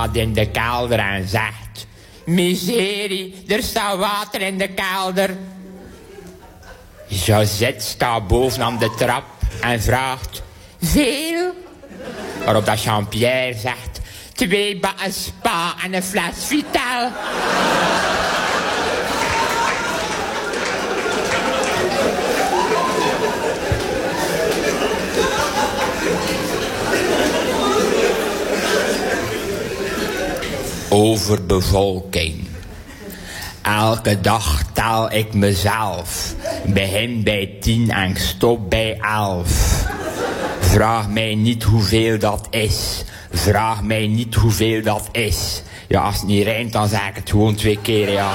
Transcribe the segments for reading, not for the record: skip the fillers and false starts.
staat in de kelder en zegt: miserie, er staat water in de kelder. Josette staat boven aan de trap en vraagt: veel? Waarop dat Jean-Pierre zegt: 2 bakken spa en een fles Vitel. Overbevolking. Elke dag tel ik mezelf. Begin bij 10 en stop bij 11. Vraag mij niet hoeveel dat is. Vraag mij niet hoeveel dat is. Ja, als het niet rijmt, dan zeg ik het gewoon 2 keer, ja.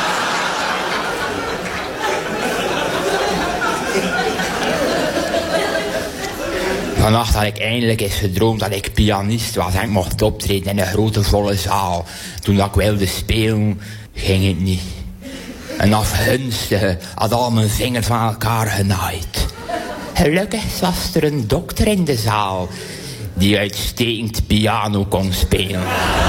Vannacht had ik eindelijk eens gedroomd dat ik pianist was en ik mocht optreden in een grote volle zaal. Toen dat ik wilde spelen, ging het niet. Een afgunstige had al mijn vingers van elkaar genaaid. Gelukkig was er een dokter in de zaal die uitstekend piano kon spelen.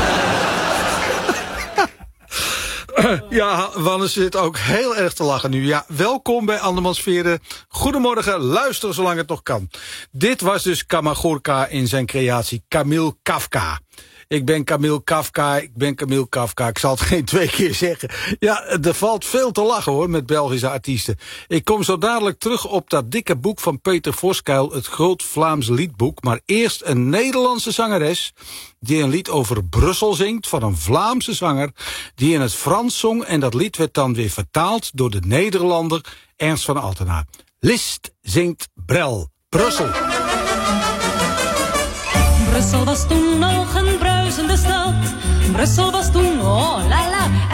Ja, Wannes zit ook heel erg te lachen nu. Ja, welkom bij Andermans Veren. Goedemorgen, luister zolang het nog kan. Dit was dus Kamagurka in zijn creatie Kamil Kafka. Ik ben Kamil Kafka, ik ben Kamil Kafka. Ik zal het geen 2 keer zeggen. Ja, er valt veel te lachen hoor, met Belgische artiesten. Ik kom zo dadelijk terug op dat dikke boek van Peter Voskuil, het Groot Vlaams Liedboek. Maar eerst een Nederlandse zangeres die een lied over Brussel zingt van een Vlaamse zanger die in het Frans zong. En dat lied werd dan weer vertaald door de Nederlander Ernst van Altena. Liszt zingt Brel, Brussel. Brussel was toen nog een bruisende stad. Brussel was toen